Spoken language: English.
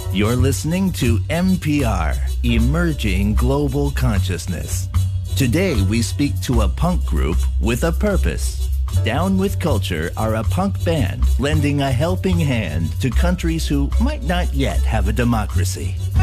You're listening to NPR, Emerging Global Consciousness. Today we speak to a punk group with a purpose. Down with Culture are a punk band lending a helping hand to countries who might not yet have a democracy.